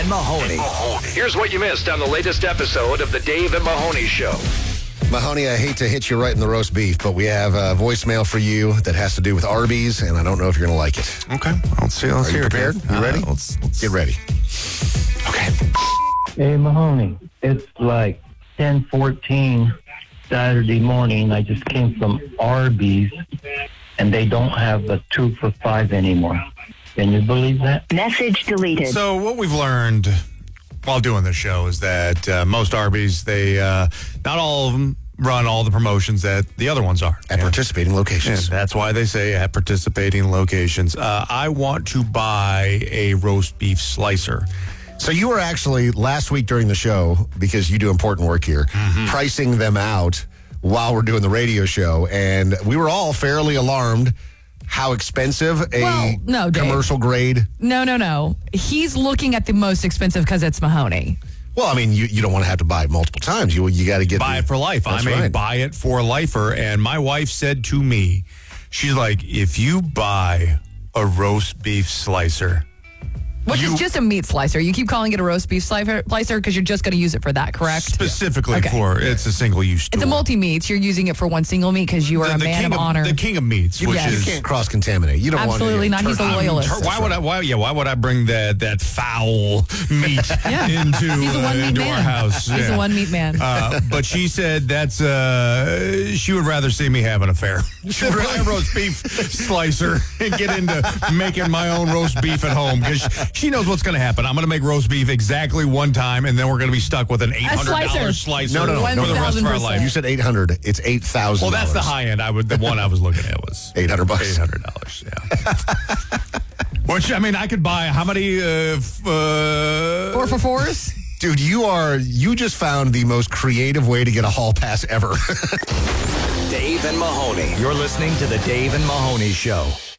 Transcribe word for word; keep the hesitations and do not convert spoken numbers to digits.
and Mahoney. Here's what you missed on the latest episode of the Dave and Mahoney Show. Mahoney, I hate to hit you right in the roast beef, but we have a voicemail for you that has to do with Arby's, and I don't know if you're going to like it. Okay, let's see. Let's Are you hear it, prepared? Dave. You ready? Uh, let's, let's Get ready. Okay. Hey, Mahoney. It's like ten fourteen Saturday morning. I just came from Arby's, and they don't have the two for five anymore. Can you believe that? Message deleted. So what we've learned while doing this show is that uh, most Arby's, they uh, not all of them run all the promotions that the other ones are. At And- participating and locations. that's why they say at participating locations. Uh, I want to buy a roast beef slicer. So you were actually, last week during the show, because you do important work here, Mm-hmm. pricing them out while we're doing the radio show, and we were all fairly alarmed how expensive a Well, no, Dave. commercial grade. No, no, no. He's looking at the most expensive because it's Mahoney. Well, I mean, you, you don't want to have to buy it multiple times. You you got to get Buy the- it for life. That's I mean, right. buy it for lifer. And my wife said to me, she's like, if you buy a roast beef slicer, Which You- is just a meat slicer. You keep calling it a roast beef slicer because you're just going to use it for that, correct? specifically Okay. for, it's a single use tool. It's a multi-meats. You're using it for one single meat because you are The- a the man king of honor. The king of meats, which Yes. You is can't cross contaminate. You don't Absolutely want not. He's a turkey. loyalist. Tur- why would I? Why? Yeah. Why would I bring that that foul meat Yeah. into, He's a uh, one-meat into man. our house? He's Yeah. a one-meat man. Uh, but she said that's uh, she would rather see me have an affair. She'd buy a roast beef slicer and get into making my own roast beef at home because she knows what's going to happen. I'm going to make roast beef exactly one time, and then we're going to be stuck with an eight hundred dollars slicer. slicer No, no, no, for the rest of our one thousand percent. life. You said eight hundred. It's eight thousand. Well, that's the high end. I would. The one I was looking at was eight hundred bucks. Eight hundred dollars. Yeah. Which I mean, I could buy how many? Uh, f- uh, Four for fours? Dude, you are you just found the most creative way to get a hall pass ever. Dave and Mahoney. You're listening to the Dave and Mahoney Show.